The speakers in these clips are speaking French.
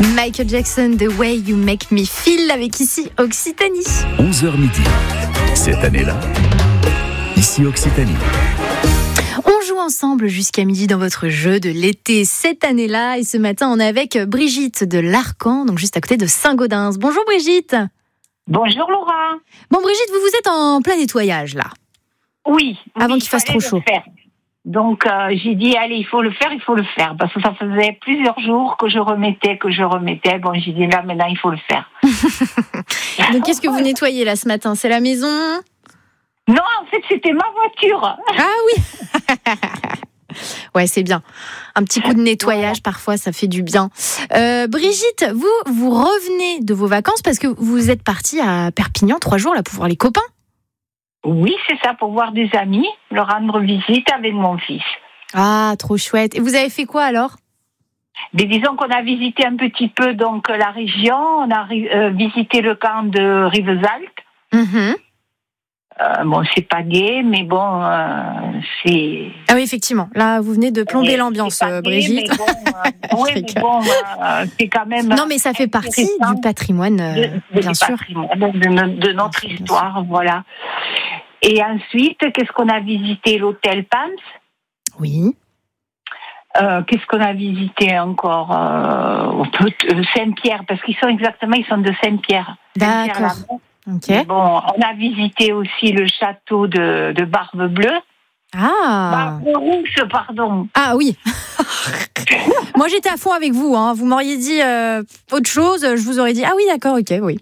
Michael Jackson, The Way You Make Me Feel, avec ici Occitanie. 11h midi. Cette année-là, ici Occitanie. On joue ensemble jusqu'à midi dans votre jeu de l'été cette année-là. Et ce matin, on est avec Brigitte de l'Arcan, donc juste à côté de Saint-Gaudens. Bonjour Brigitte. Bonjour Laura. Bon Brigitte, vous êtes en plein nettoyage là. Oui. Avant qu'il fasse trop chaud. Donc j'ai dit allez, il faut le faire parce que ça faisait plusieurs jours que je remettais. Bon, j'ai dit là maintenant il faut le faire. Donc qu'est-ce que vous nettoyez là ce matin? C'est la maison? Non, en fait c'était ma voiture. Ah oui. Ouais, c'est bien. Un petit coup de nettoyage, parfois, ça fait du bien. Brigitte, vous revenez de vos vacances parce que vous êtes partie à Perpignan 3 jours là pour voir les copains. Oui, c'est ça, pour voir des amis, leur rendre visite avec mon fils. Ah, trop chouette. Et vous avez fait quoi alors? Mais disons qu'on a visité un petit peu donc la région, on a visité le camp de Rivesaltes. Mm-hmm. Bon, c'est pas gai, mais bon, c'est... Ah oui, effectivement. Là, vous venez de plomber l'ambiance, Brigitte. Mais bon, mais bon, c'est quand même... Non, mais ça fait partie du patrimoine, bien sûr. De notre histoire, voilà. Et ensuite, qu'est-ce qu'on a visité? L'hôtel Pams. Oui. Qu'est-ce qu'on a visité encore? Saint-Pierre, parce qu'ils sont de Saint-Pierre. D'accord. Okay. Bon, on a visité aussi le château de Barbe Bleue. Ah. Barbe Rousse, pardon. Ah oui. Moi, j'étais à fond avec vous. Hein. Vous m'auriez dit autre chose, je vous aurais dit ah oui, d'accord, ok, oui.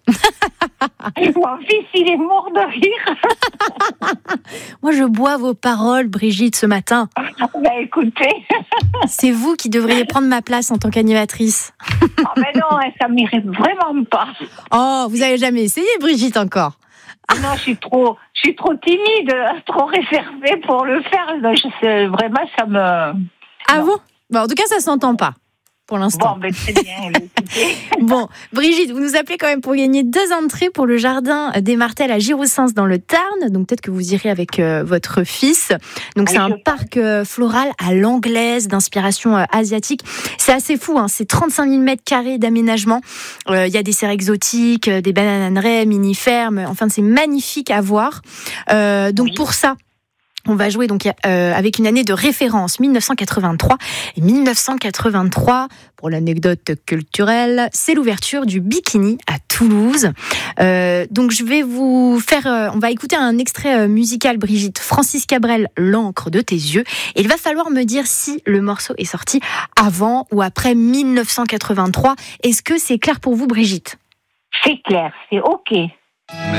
Mon fils, il est mort de rire. Moi, je bois vos paroles, Brigitte, ce matin. Écoutez. C'est vous qui devriez prendre ma place en tant qu'animatrice. Mais non, ça ne mérite vraiment pas. Oh, vous n'avez jamais essayé, Brigitte, encore? Non, je suis trop timide, trop réservée pour le faire. Vraiment, ça me... Ah non. Bon, en tout cas, ça ne s'entend pas. Pour l'instant. Bon, très bien. Bon, Brigitte, vous nous appelez quand même pour gagner 2 entrées pour le jardin des Martels à Giroussens dans le Tarn. Donc peut-être que vous irez avec votre fils. Donc c'est un parc floral à l'anglaise d'inspiration asiatique. C'est assez fou, hein. C'est 35 000 mètres carrés d'aménagement. Il y a des serres exotiques, des bananeraies, mini-fermes. Enfin, c'est magnifique à voir. Donc pour ça, on va jouer donc avec une année de référence, 1983. Et 1983, pour l'anecdote culturelle, c'est l'ouverture du Bikini à Toulouse. Donc je vais vous faire... on va écouter un extrait musical, Brigitte. Francis Cabrel, L'encre de tes yeux. Et il va falloir me dire si le morceau est sorti avant ou après 1983. Est-ce que c'est clair pour vous, Brigitte? C'est clair, c'est OK.